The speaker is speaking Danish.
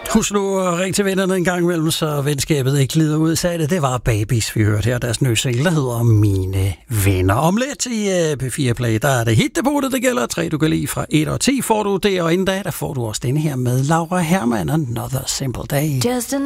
Husk nu at ringe til vennerne en gang imellem, så venskabet ikke glider ud. Sagde det var Babies, vi hørte her. Deres nye single, der hedder Mine Venner. Om lidt i P4 Play, der er det hitdebutet, det gælder 3, du kan lide fra 1 og 10, får du det. Og inden da, der får du også denne her med Laura Hermann, Another Simple Day. Just